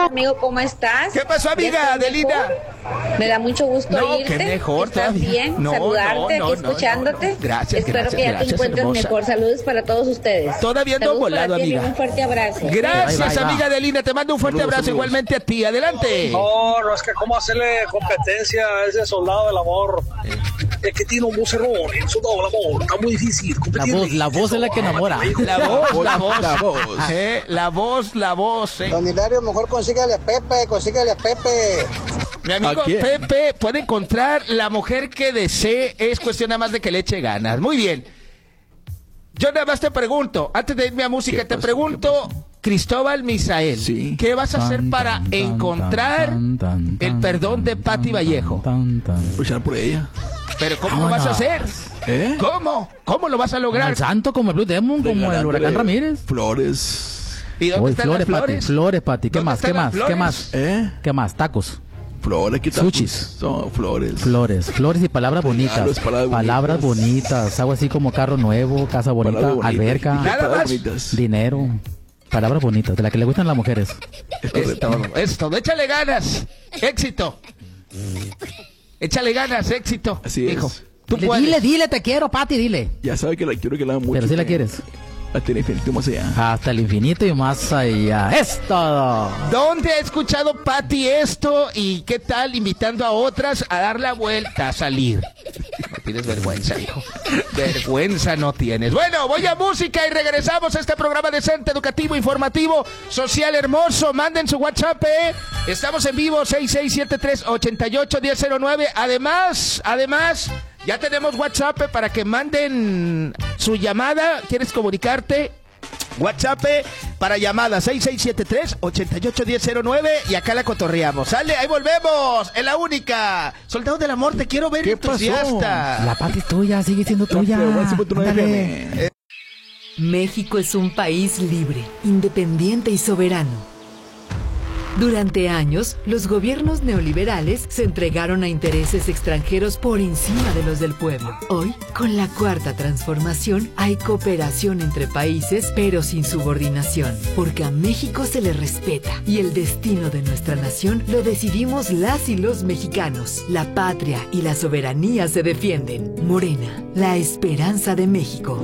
amigo, ¿cómo estás? ¿Qué pasó, amiga Adelina? Me da mucho gusto oírte. Qué mejor, ¿Estás todavía. bien? Saludarte aquí escuchándote. Gracias, Espero que ya te encuentres hermosa. mejor. Saludos para todos ustedes. Todavía ando Saludos volado, para ti, amiga. Un fuerte abrazo. Gracias, Ahí va. amiga Adelina. Te mando un fuerte Saludos, abrazo saludos. igualmente a ti. Adelante. No, es que cómo hacerle competencia a ese soldado del amor. Es que tiene un vocerrón, el soldado del amor. Está muy difícil competirle. La voz es la que enamora. La voz. Don Hilario, mejor consígale a Pepe. Mi amigo ¿A quién? Pepe puede encontrar la mujer que desee. Es cuestión nada más de que le eche ganas. Muy bien. Yo nada más te pregunto, antes de irme a música, te pregunto, Cristóbal Misael, Sí. ¿qué vas a hacer para encontrar el perdón de Pati Vallejo? Luchar por ella. Pero ¿cómo lo vas a hacer? ¿Eh? ¿Cómo? ¿Cómo lo vas a lograr? El santo como el Blue Demon, como el eh. huracán Regalándole Ramírez. Flores. ¿Y dónde Uy, están flores, las Pati. flores? Flores, Pati. ¿Qué ¿Dónde más? ¿Qué están las más? ¿Qué flores? más? ¿Qué más? Tacos. Flores, ¿qué tal? Sushis. No, flores. Flores y palabras bonitas. Regalos, Palabras bonitas. Algo así como carro nuevo, casa bonita, Palabras bonitas. alberca, Nada Palabras más. bonitas. dinero. Palabras bonitas, de las que le gustan a las mujeres. Es todo. Échale ganas. Éxito. Échale ganas, éxito. Así es. Hijo, tú puedes. Dile, te quiero, Pati, dile. Ya sabe que la quiero, que la amo mucho. Pero si la quieres. La tiene infinito más allá. Hasta el infinito y más allá. ¡Es todo! ¿Dónde ha escuchado Pati esto? ¿Y qué tal invitando a otras a dar la vuelta, a salir? No tienes vergüenza, hijo. Vergüenza no tienes. Bueno, voy a música y regresamos a este programa decente, educativo, informativo, social, hermoso. Manden su WhatsApp, ¿eh? Estamos en vivo, 6673-881009. Además, ya tenemos WhatsApp para que manden su llamada. ¿Quieres comunicarte? WhatsApp para llamada 6673-881009 y acá la cotorreamos. ¡Sale! ¡Ahí volvemos! ¡Es la única! Soldado del amor, te quiero ver ¿Qué entusiasta. La Pati es tuya, sigue siendo tuya. Ándale. México es un país libre, independiente y soberano. Durante años, los gobiernos neoliberales se entregaron a intereses extranjeros por encima de los del pueblo. Hoy, con la Cuarta Transformación, hay cooperación entre países, pero sin subordinación, porque a México se le respeta y el destino de nuestra nación lo decidimos las y los mexicanos. La patria y la soberanía se defienden. Morena, la esperanza de México.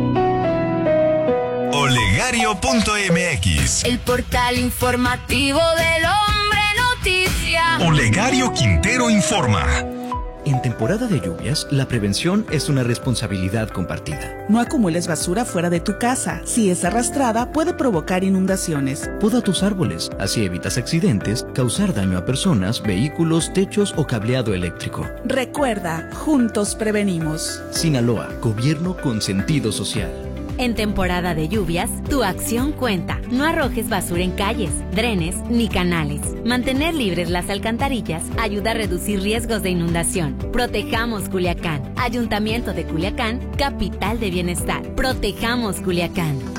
Olegario.mx, El portal informativo del Hombre Noticia. Olegario Quintero informa. En temporada de lluvias, la prevención es una responsabilidad compartida. No acumules basura fuera de tu casa. Si es arrastrada, puede provocar inundaciones. Poda tus árboles, así evitas accidentes, causar daño a personas, vehículos, techos o cableado eléctrico. Recuerda, juntos prevenimos. Sinaloa, gobierno con sentido social. En temporada de lluvias, tu acción cuenta. No arrojes basura en calles, drenes ni canales. Mantener libres las alcantarillas ayuda a reducir riesgos de inundación. Protejamos Culiacán. Ayuntamiento de Culiacán, capital de bienestar. Protejamos Culiacán.